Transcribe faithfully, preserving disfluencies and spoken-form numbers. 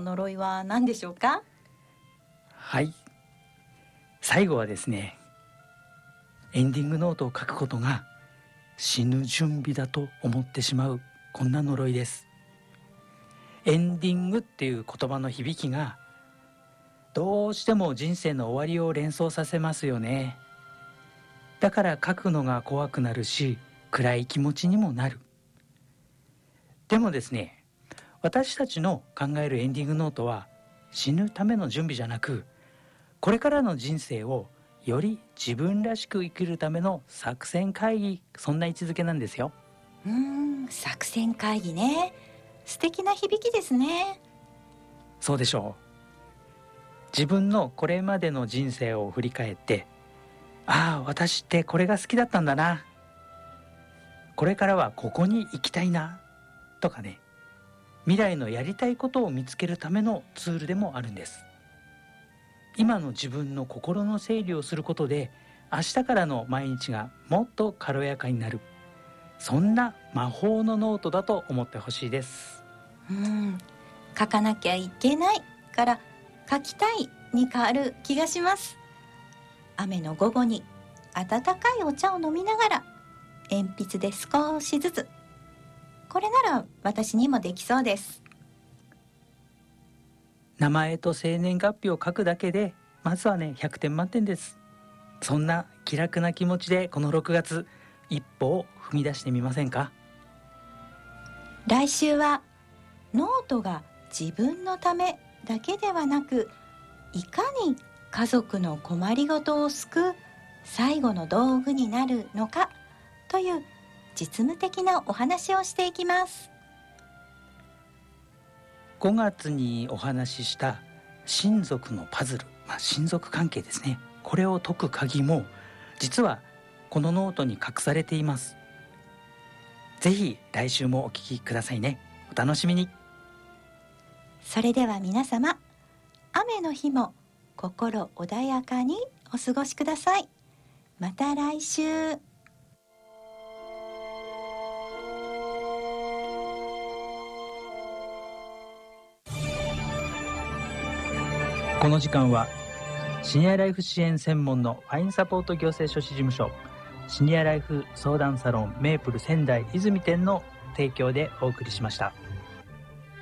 呪いは何でしょうか？ はい、最後はですね、エンディングノートを書くことが死ぬ準備だと思ってしまう、こんな呪いです。エンディングっていう言葉の響きがどうしても人生の終わりを連想させますよね。だから書くのが怖くなるし、暗い気持ちにもなる。でもですね、私たちの考えるエンディングノートは死ぬための準備じゃなく、これからの人生をより自分らしく生きるための作戦会議、そんな位置づけなんですよ。 うーん、作戦会議ね。素敵な響きですね。 そうでしょう。自分のこれまでの人生を振り返って、ああ、私ってこれが好きだったんだな、これからはここに行きたいなとかね、未来のやりたいことを見つけるためのツールでもあるんです。今の自分の心の整理をすることで、明日からの毎日がもっと軽やかになる、そんな魔法のノートだと思ってほしいです。 うん、書かなきゃいけないから書きたいに変わる気がします。雨の午後に温かいお茶を飲みながら、鉛筆で少しずつ。これなら私にもできそうです。 名前と生年月日を書くだけで、まずはね、ひゃくてん満点です。そんな気楽な気持ちでこのろくがつ、一歩を踏み出してみませんか？ 来週はノートが自分のためだけではなく、いかに家族の困りごとを救う最後の道具になるのかという実務的なお話をしていきます。 ごがつにお話しした親族のパズル、まあ、親族関係ですね、これを解く鍵も実はこのノートに隠されています。ぜひ来週もお聞きくださいね。お楽しみに。 それでは皆様、雨の日も心穏やかにお過ごしください。また来週。 この時間はシニアライフ支援専門のファインサポート行政書士事務所、シニアライフ相談サロンメープル仙台泉店の提供でお送りしました。